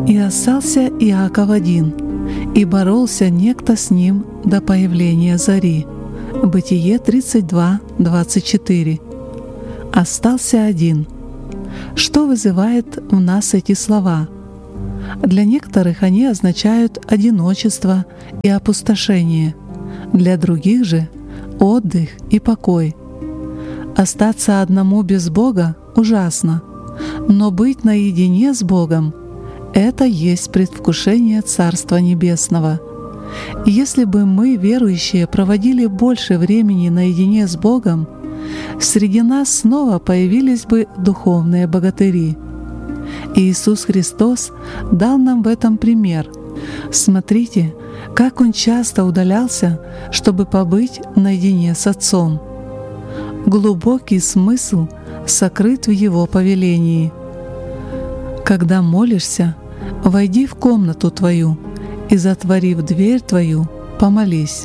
И остался Иаков один, и боролся некто с ним до появления зари. Бытие 32:24. Остался один. Что вызывает в нас эти слова? Для некоторых они означают одиночество и опустошение, для других же — отдых и покой. Остаться одному без Бога ужасно, но быть наедине с Богом — это есть предвкушение Царства Небесного. И если бы мы, верующие, проводили больше времени наедине с Богом, среди нас снова появились бы духовные богатыри. Иисус Христос дал нам в этом пример. Смотрите, как Он часто удалялся, чтобы побыть наедине с Отцом. Глубокий смысл сокрыт в Его повелении. Когда молишься, войди в комнату твою и, затворив дверь твою, помолись.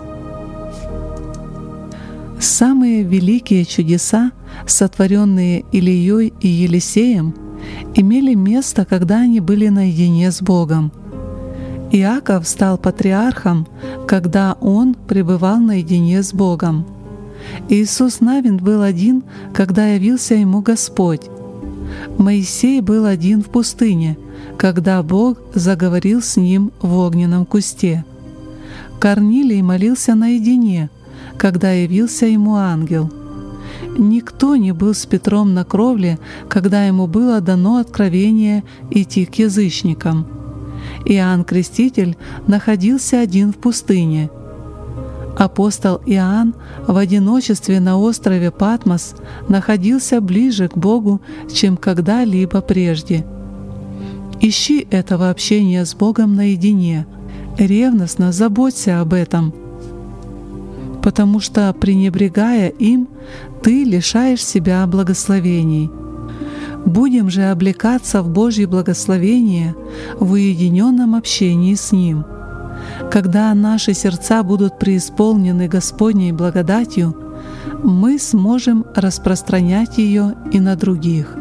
Самые великие чудеса, сотворенные Илией и Елисеем, имели место, когда они были наедине с Богом. Иаков стал патриархом, когда он пребывал наедине с Богом. Иисус Навин был один, когда явился ему Господь. Моисей был один в пустыне, когда Бог заговорил с ним в огненном кусте. Корнилий молился наедине, когда явился ему ангел. Никто не был с Петром на кровле, когда ему было дано откровение идти к язычникам. Иоанн Креститель находился один в пустыне. Апостол Иоанн в одиночестве на острове Патмос находился ближе к Богу, чем когда-либо прежде. Ищи этого общения с Богом наедине, ревностно заботься об этом, потому что, пренебрегая им, ты лишаешь себя благословений. Будем же облекаться в Божье благословение в уединенном общении с Ним. Когда наши сердца будут преисполнены Господней благодатью, мы сможем распространять ее и на других.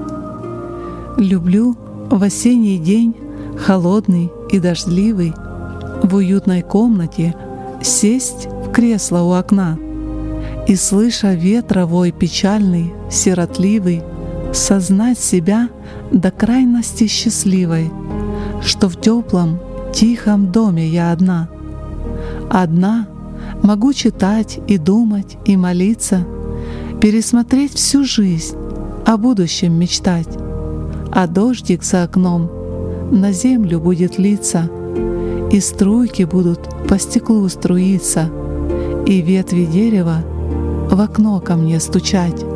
Люблю в осенний день, холодный и дождливый, в уютной комнате сесть в кресло у окна и, слыша ветра вой печальный, сиротливый, сознать себя до крайности счастливой, что в теплом, тихом доме я одна. Одна могу читать и думать, и молиться, пересмотреть всю жизнь, о будущем мечтать. А дождик за окном на землю будет литься, и струйки будут по стеклу струиться, и ветви дерева в окно ко мне стучать.